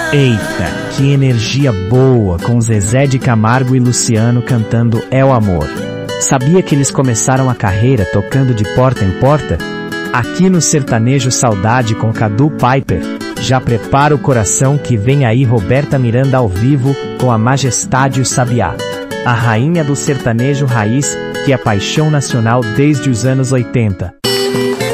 Eita, que energia boa com Zezé de Camargo e Luciano cantando É o Amor. Sabia que eles começaram a carreira tocando de porta em porta? Aqui no Sertanejo Saudade com Cadu Piper, já prepara o coração que vem aí Roberta Miranda ao vivo com a Majestade e o Sabiá. A rainha do sertanejo raiz, que é paixão nacional desde os anos 80.